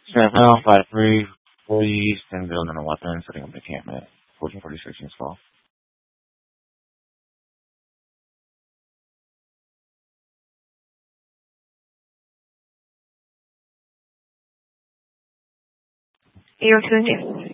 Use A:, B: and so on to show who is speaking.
A: Snapmount 5340 East and building a weapon, setting up encampment. 1446 install.
B: Air 20.